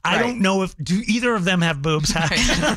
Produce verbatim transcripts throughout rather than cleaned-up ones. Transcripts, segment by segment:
I right. don't know if do either of them have boobs. Right.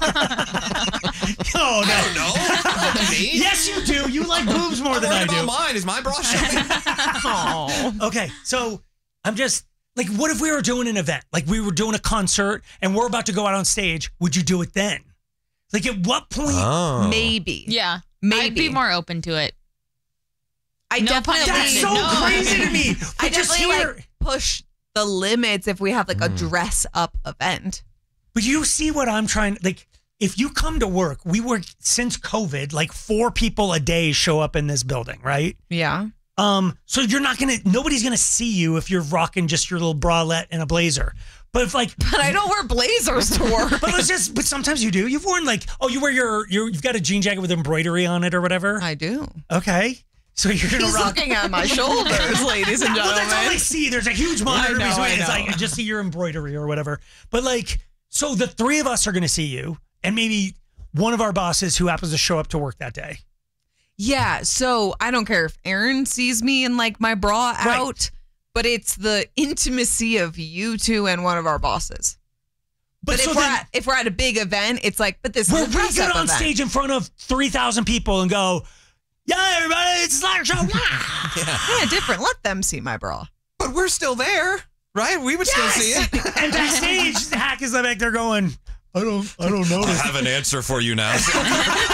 Oh, no. I don't know. Me? Yes, you do. You like boobs more I'm than I worried do. about mine. Is my bra showing? Oh. Okay, so I'm just like, what if we were doing an event? Like we were doing a concert and we're about to go out on stage. Would you do it then? Like at what point? Oh. Maybe. Yeah. Maybe. I'd be more open to it. I No definitely. pun That's so No. crazy to me. I But just definitely here, like push the limits if we have like a Mm. dress up event. but you see what I'm trying, like, if you come to work, we work since COVID, like four people a day show up in this building, right? Yeah. Um, so you're not gonna, nobody's gonna see you if you're rocking just your little bralette and a blazer. But if like, But I don't wear blazers to work. but let's just, but sometimes you do. You've worn like, oh, you wear your, your, you've got a jean jacket with embroidery on it or whatever. I do. Okay, so you're gonna He's rock. looking at my shoulders, ladies and Well, gentlemen. that's all I see. There's a huge monitor know, between. I It's know. like I just see your embroidery or whatever. But like, so the three of us are gonna see you, and maybe one of our bosses who happens to show up to work that day. Yeah, so I don't care if Aaron sees me in like my bra Right. out, but it's the intimacy of you two and one of our bosses. But, so if we're then- at, if we're at a big event, it's like, but this Where is a we dress get up on event. stage in front of three thousand people and go, yeah, everybody, it's a Slacker Show. Yeah. Yeah, different. Let them see my bra. But we're still there, right? We would still see it. And backstage, Hack is back there going, I don't, I don't I notice. have an answer for you now.